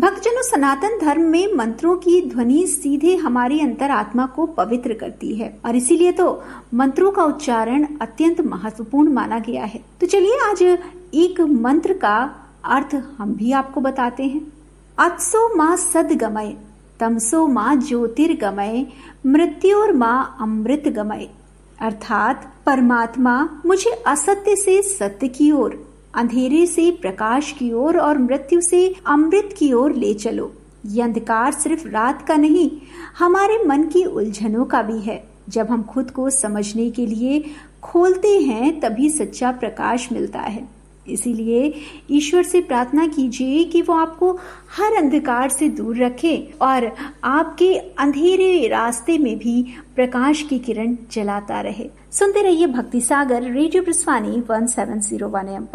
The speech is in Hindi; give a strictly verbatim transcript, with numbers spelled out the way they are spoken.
भक्तजनों, सनातन धर्म में मंत्रों की ध्वनि सीधे हमारी अंतरात्मा को पवित्र करती है और इसीलिए तो मंत्रों का उच्चारण अत्यंत महत्वपूर्ण माना गया है। तो चलिए आज एक मंत्र का अर्थ हम भी आपको बताते हैं। अत्सो माँ सद्गमय, तमसो माँ ज्योतिर्गमय, मृत्योर माँ अमृत गमय। अर्थात परमात्मा मुझे असत्य से सत्य की ओर, अंधेरे से प्रकाश की ओर और मृत्यु से अमृत की ओर ले चलो। ये अंधकार सिर्फ रात का नहीं, हमारे मन की उलझनों का भी है। जब हम खुद को समझने के लिए खोलते हैं तभी सच्चा प्रकाश मिलता है। इसीलिए ईश्वर से प्रार्थना कीजिए कि वो आपको हर अंधकार से दूर रखे और आपके अंधेरे रास्ते में भी प्रकाश की किरण जलाता रहे। सुनते रहिए भक्ति सागर, radio प्रस्वानी one seven zero one M पर।